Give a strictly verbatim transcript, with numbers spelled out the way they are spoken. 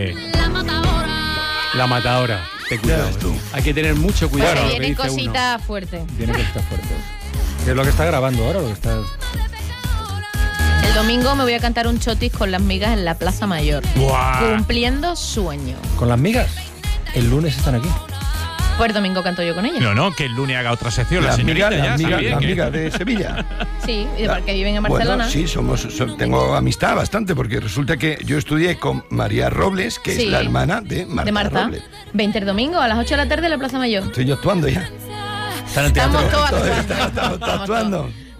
La matadora. La matadora. Ten cuidado. Tú. Hay que tener mucho cuidado. Bueno, vienen cositas fuertes. Vienen cositas fuertes. ¿Qué es lo que está grabando ahora? Lo que está... El domingo me voy a cantar un chotis con las migas en la Plaza Mayor. ¡Buah! Cumpliendo sueño. ¿Con las migas? El lunes están aquí. Pues el domingo canto yo con ellas. No, no, que el lunes haga otra sección. Las la migas, señorita las ya, migas, ¿sabía las que- migas de Sevilla. Sí, y porque viven en Barcelona. Bueno, sí, somos, so- tengo amistad bastante, porque resulta que yo estudié con María Robles, que Sí. es la hermana de Marta, de Marta. Robles. veinte el domingo a las ocho de la tarde en la Plaza Mayor. Estoy yo actuando ya. Está en el teatro. Estamos todos Todo- actuando. Estamos, estamos Estamos actuando. todos.